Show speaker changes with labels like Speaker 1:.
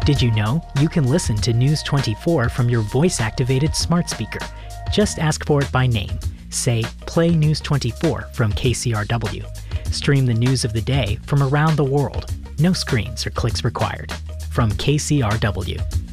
Speaker 1: Did you know you can listen to News 24 from your voice-activated smart speaker? Just ask for it by name. Say, "Play News 24" from KCRW. Stream the news of the day from around the world. No screens or clicks required. From KCRW.